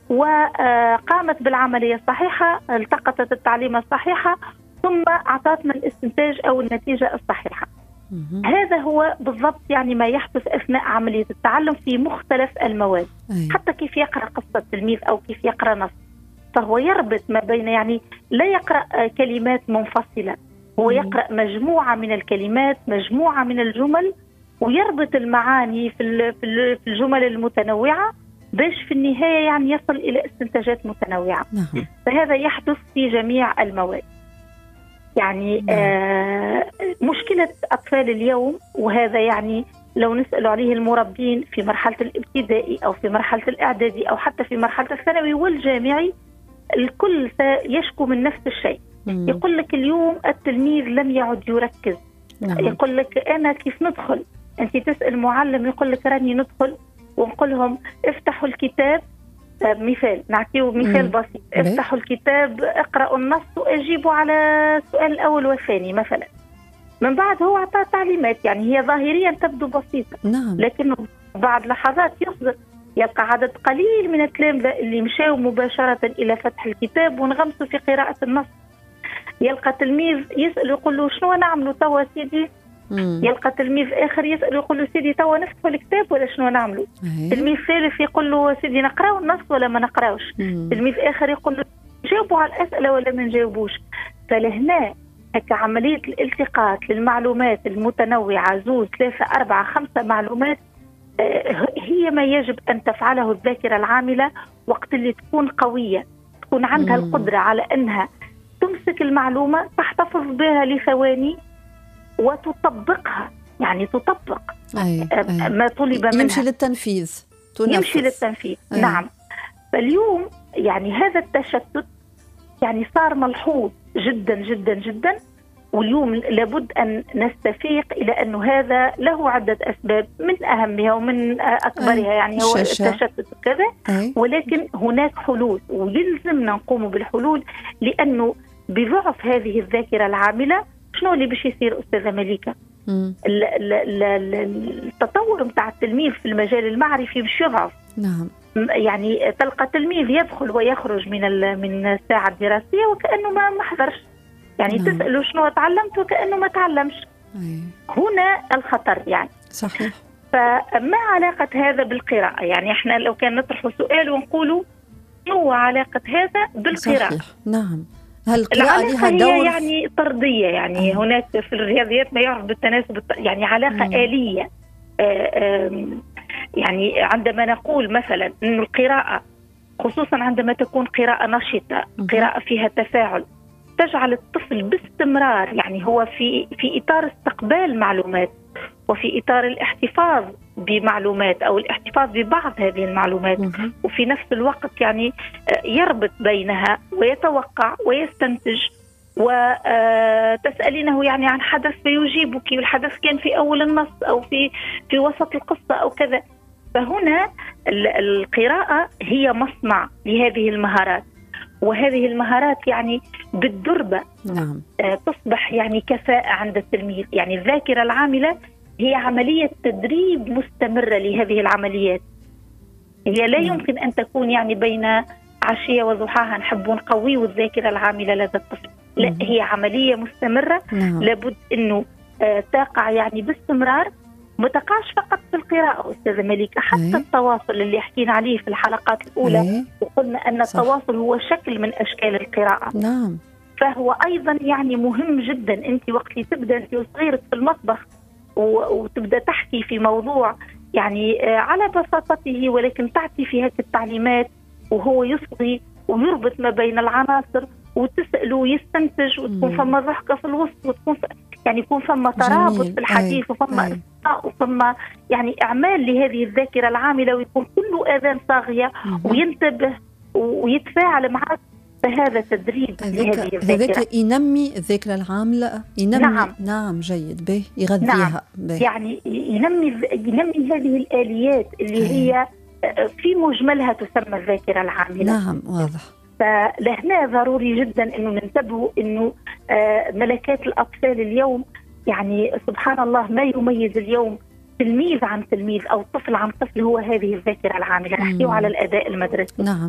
وقامت بالعملية الصحيحة، التقطت التعليمة الصحيحة، ثم أعطتنا الاستنتاج أو النتيجة الصحيحة. هذا هو بالضبط يعني ما يحدث أثناء عملية التعلم في مختلف المواد. حتى كيف يقرأ قصة تلميذ أو كيف يقرأ نص، فهو يربط ما بين، يعني لا يقرأ كلمات منفصلة، هو يقرأ مجموعة من الكلمات، مجموعة من الجمل، ويربط المعاني في الجمل المتنوعة باش في النهاية يعني يصل إلى استنتاجات متنوعة. فهذا يحدث في جميع المواد. يعني مشكلة أطفال اليوم، وهذا يعني لو نسأل عليه المربين في مرحلة الابتدائي أو في مرحلة الإعدادي أو حتى في مرحلة الثانوي والجامعي، الكل سيشكو من نفس الشيء. يقول لك اليوم التلميذ لم يعد يركز. يقول لك أنا كيف ندخل، أنت تسأل معلم يقول لك راني ندخل ونقول لهم افتحوا الكتاب، مثال نعطيه مثال بسيط، افتحوا الكتاب اقرأوا النص وأجيبوا على السؤال الأول والثاني مثلا. من بعد هو أعطى تعليمات يعني هي ظاهريا تبدو بسيطة، لكن بعد لحظات يصدر يلقى عدد قليل من التلامذة اللي مشاوا مباشرة إلى فتح الكتاب وانغمسوا في قراءة النص. يلقى تلميذ يسأل يقول له شنو نعملوا توا سيدي، يلقى تلميذ آخر يسأل يقول له سيدي توا نفتحوا الكتاب ولا شنو نعملوا. تلميذ ثالث يقول له سيدي نقراو النص ولا ما نقراوش. تلميذ آخر يقول له جاوبوا على الأسئلة ولا ما نجاوبوش. فلهنا هكا عملية الالتقاط للمعلومات المتنوعة 2 3 4 5 معلومات هي ما يجب أن تفعله الذاكرة العاملة وقت اللي تكون قوية، تكون عندها القدرة على أنها تمسك المعلومة، تحتفظ بها لثواني وتطبقها، يعني تطبق ما طلب منها، يمشي للتنفيذ، يمشي للتنفيذ. نعم. فاليوم يعني هذا التشتت يعني صار ملحوظ جدا جدا جدا، واليوم لابد أن نستفيق إلى أنه هذا له عدة أسباب، من أهمها ومن أكبرها يعني هو التشتت كذا، ولكن هناك حلول ويلزمنا نقوم بالحلول، لأنه بضعف هذه الذاكرة العاملة شنو اللي باش يصير أستاذة مليكة؟ التطور متاع التلميذ في المجال المعرفي باش يضعف. يعني تلقى تلميذ يدخل ويخرج من الساعة الدراسية وكأنه ما حضرش، يعني تسأله شنو تعلمت وكأنه ما تعلمش. هنا الخطر يعني. صحيح. فما علاقة هذا بالقراءة؟ يعني احنا لو كان نطرح سؤال ونقوله شنو علاقة هذا بالقراءة؟ صحيح. نعم. هل القراءة لها دور؟ هي يعني طردية، يعني هناك في الرياضيات ما يعرف بالتناسب، يعني علاقة آلية. يعني عندما نقول مثلا أن القراءة خصوصا عندما تكون قراءة نشطة، قراءة فيها تفاعل، تجعل الطفل باستمرار يعني هو في إطار استقبال معلومات وفي إطار الاحتفاظ بمعلومات أو الاحتفاظ ببعض هذه المعلومات، وفي نفس الوقت يعني يربط بينها ويتوقع ويستنتج. وتسألينه يعني عن حدث فيجيبك، والحدث كان في أول النص أو في وسط القصة أو كذا. فهنا القراءة هي مصنع لهذه المهارات، وهذه المهارات يعني بالدربة تصبح يعني كفاءة عند التلميذ. يعني الذاكرة العاملة هي عملية تدريب مستمرة لهذه العمليات، هي لا يمكن أن تكون يعني بين عشية وضحاها نحب نقوي الذاكرة العاملة لدى الطفل، لا، هي عملية مستمرة. لابد أنه تقع يعني باستمرار، ما تقعش فقط في القراءة أستاذة مليكة، حتى التواصل اللي حكينا عليه في الحلقات الأولى وقلنا أن التواصل هو شكل من أشكال القراءة. فهو أيضا يعني مهم جدا. أنت وقت اللي تبدأ أنت وصغيرك في المطبخ وتبدأ تحكي في موضوع يعني على بساطته، ولكن تعطي في هذه التعليمات وهو يصغي ويربط ما بين العناصر وتسأله ويستنتج، وتكون فما ضحكة في الوسط، وتكون يعني يكون فما ترابط في الحديث، وفما وفما يعني إعمال لهذه الذاكرة العاملة، ويكون كله آذان صاغية وينتبه ويتفاعل معك. فهذا تدريب لهذه الذاكرة. هذاك ينمي الذاكرة العاملة، ينمي. نعم جيد، به يغذيها. يعني ينمي هذه الآليات اللي هي في مجملها تسمى الذاكرة العاملة. نعم، واضح. فلهنا ضروري جدا أنه ننتبه أنه ملكات الأطفال اليوم، يعني سبحان الله ما يميز اليوم تلميذ عن تلميذ أو طفل عن طفل هو هذه الذاكرة العاملة. نحكيه على الأداء المدرسي.